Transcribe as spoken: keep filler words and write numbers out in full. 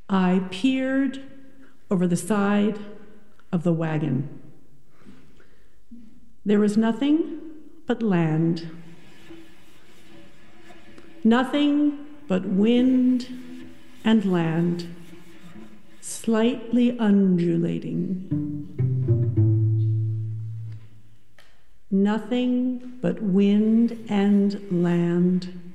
I peered over the side of the wagon. There was nothing but land. Nothing but wind and land, slightly undulating. Nothing but wind and land,